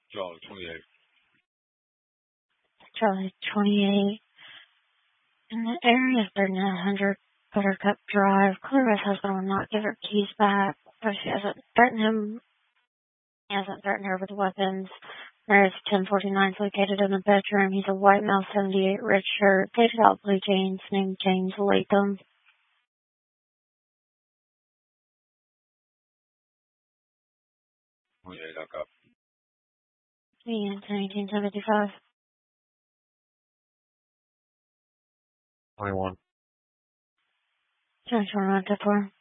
Charlie 28. Charlie 28. In the area of 3900 Buttercup Drive, Clara's husband will not give her keys back, but she hasn't threatened him. He hasn't threatened her with weapons. There's 1049 located in the bedroom. He's a white male, 78, red shirt, faded out blue jeans, named James Latham. I copy. And 1975. 21. 2021 to 4.